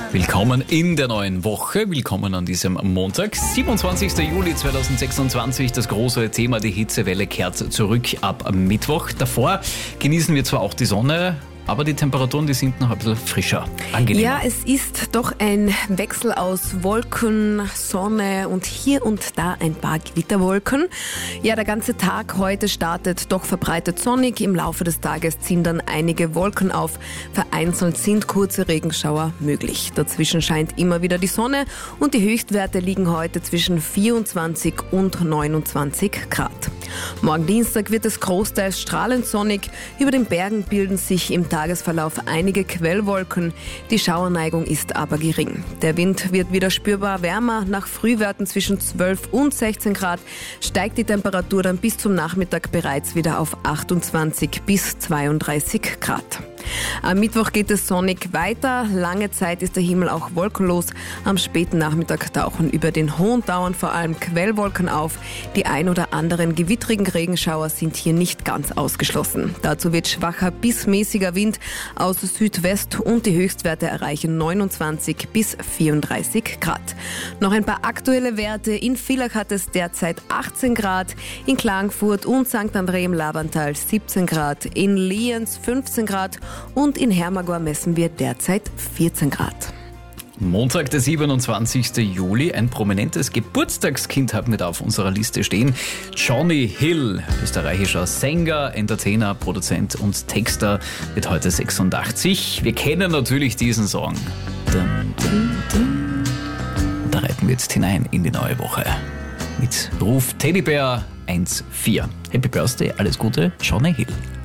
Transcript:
Willkommen in der neuen Woche, willkommen an diesem Montag, 27. Juli 2026. Das große Thema, die Hitzewelle kehrt zurück ab Mittwoch. Davor genießen wir zwar auch die Sonne, aber die Temperaturen, die sind noch ein bisschen frischer, angenehmer. Ja, es ist doch ein Wechsel aus Wolken, Sonne und hier und da ein paar Gewitterwolken. Ja, der ganze Tag heute startet doch verbreitet sonnig. Im Laufe des Tages ziehen dann einige Wolken auf. Vereinzelt sind kurze Regenschauer möglich. Dazwischen scheint immer wieder die Sonne und die Höchstwerte liegen heute zwischen 24 und 29 Grad. Morgen Dienstag wird es großteils strahlend sonnig. Über den Bergen bilden sich im Tagesverlauf einige Quellwolken. Die Schauerneigung ist aber gering. Der Wind wird wieder spürbar wärmer. Nach Frühwerten zwischen 12 und 16 Grad steigt die Temperatur dann bis zum Nachmittag bereits wieder auf 28 bis 32 Grad. Am Mittwoch geht es sonnig weiter. Lange Zeit ist der Himmel auch wolkenlos. Am späten Nachmittag tauchen über den hohen Dauern vor allem Quellwolken auf. Die ein oder anderen gewittrigen Regenschauer sind hier nicht ganz ausgeschlossen. Dazu wird schwacher bis mäßiger Wind aus Südwest und die Höchstwerte erreichen 29 bis 34 Grad. Noch ein paar aktuelle Werte. In Villach hat es derzeit 18 Grad, in Klagenfurt und St. André im Labantal 17 Grad, in Lienz 15 Grad und in Hermagor messen wir derzeit 14 Grad. Montag, der 27. Juli. Ein prominentes Geburtstagskind haben wir da auf unserer Liste stehen. Johnny Hill, österreichischer Sänger, Entertainer, Produzent und Texter, wird heute 86. Wir kennen natürlich diesen Song. Dun, dun, dun. Da reiten wir jetzt hinein in die neue Woche. Mit Ruf Teddybär 1-4. Happy Birthday, alles Gute, Johnny Hill.